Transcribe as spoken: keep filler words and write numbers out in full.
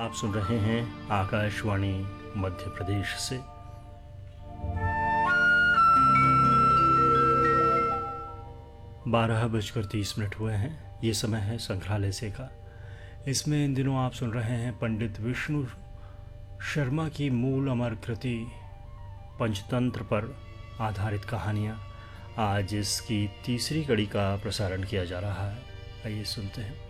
आप सुन रहे हैं आकाशवाणी मध्य प्रदेश से। बारह बजकर तीस मिनट हुए हैं। ये समय है संग्रहालय से का। इसमें इन दिनों आप सुन रहे हैं पंडित विष्णु शर्मा की मूल अमर कृति पंचतंत्र पर आधारित कहानियाँ। आज इसकी तीसरी कड़ी का प्रसारण किया जा रहा है। आइए सुनते हैं।